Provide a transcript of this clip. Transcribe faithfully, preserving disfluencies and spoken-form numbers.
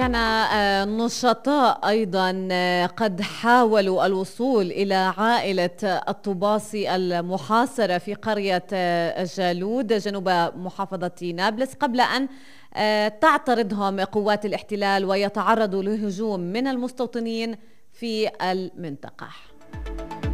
كان آه، نشطاء أيضا آه، قد حاولوا الوصول إلى عائلة الطباصي المحاصرة في قرية آه، جالود جنوب محافظة نابلس قبل أن آه، تعترضهم قوات الاحتلال ويتعرضوا لهجوم من المستوطنين في المنطقة.